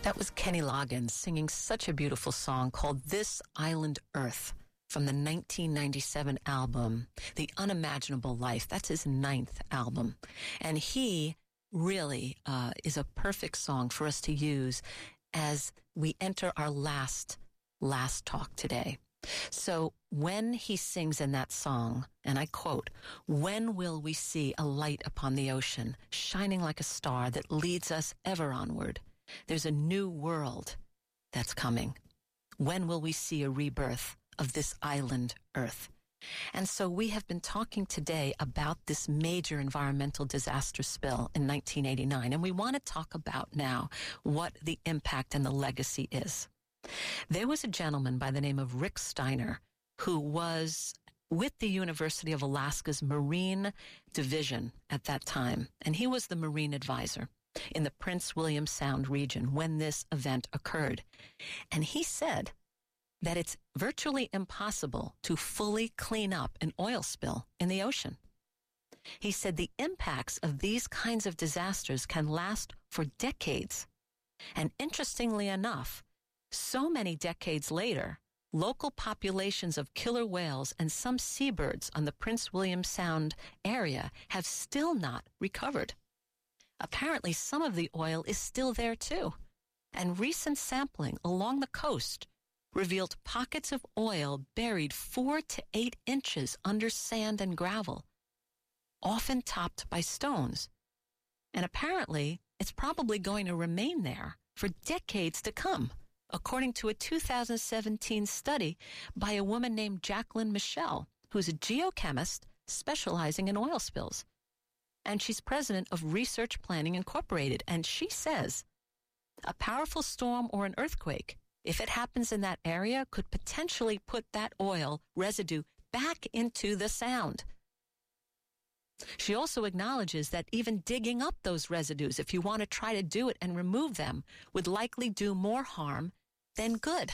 That was Kenny Loggins singing such a beautiful song called This Island Earth from the 1997 album, The Unimaginable Life. That's his 9th album. And he really is a perfect song for us to use as we enter our last talk today. So when he sings in that song, and I quote, "When will we see a light upon the ocean, shining like a star that leads us ever onward? There's a new world that's coming. When will we see a rebirth of this island Earth?" And so we have been talking today about this major environmental disaster spill in 1989, and we want to talk about now what the impact and the legacy is. There was a gentleman by the name of Rick Steiner who was with the University of Alaska's Marine Division at that time, and he was the Marine advisor in the Prince William Sound region when this event occurred. And he said that it's virtually impossible to fully clean up an oil spill in the ocean. He said the impacts of these kinds of disasters can last for decades. And interestingly enough, so many decades later, local populations of killer whales and some seabirds on the Prince William Sound area have still not recovered. Apparently, some of the oil is still there too. And recent sampling along the coast revealed pockets of oil buried 4 to 8 inches under sand and gravel, often topped by stones. And apparently, it's probably going to remain there for decades to come, according to a 2017 study by a woman named Jacqueline Michelle, who's a geochemist specializing in oil spills. And she's president of Research Planning Incorporated. And she says a powerful storm or an earthquake, if it happens in that area, could potentially put that oil residue back into the sound. She also acknowledges that even digging up those residues, if you want to try to do it and remove them, would likely do more harm than good.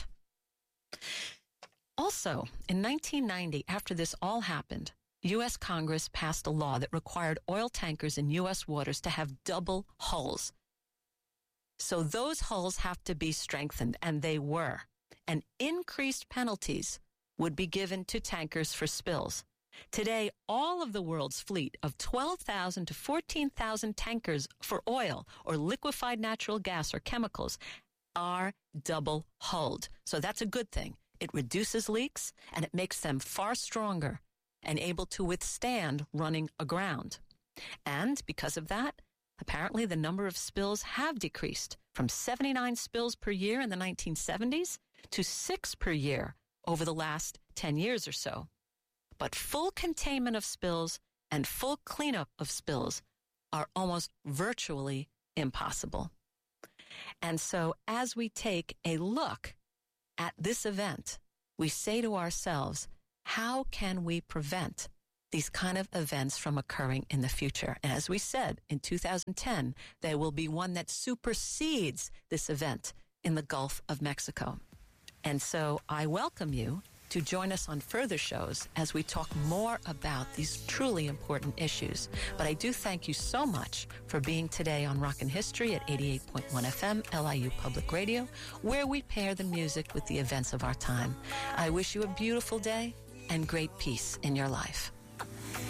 Also, in 1990, after this all happened, U.S. Congress passed a law that required oil tankers in U.S. waters to have double hulls. So those hulls have to be strengthened, and they were. And increased penalties would be given to tankers for spills. Today, all of the world's fleet of 12,000 to 14,000 tankers for oil or liquefied natural gas or chemicals are double-hulled. So that's a good thing. It reduces leaks, and it makes them far stronger and able to withstand running aground. And because of that, apparently the number of spills have decreased from 79 spills per year in the 1970s to 6 per year over the last 10 years or so. But full containment of spills and full cleanup of spills are almost virtually impossible. And so as we take a look at this event, we say to ourselves, how can we prevent these kind of events from occurring in the future? And as we said, in 2010, there will be one that supersedes this event in the Gulf of Mexico. And so I welcome you to join us on further shows as we talk more about these truly important issues. But I do thank you so much for being today on Rockin' History at 88.1 FM, LIU Public Radio, where we pair the music with the events of our time. I wish you a beautiful day and great peace in your life.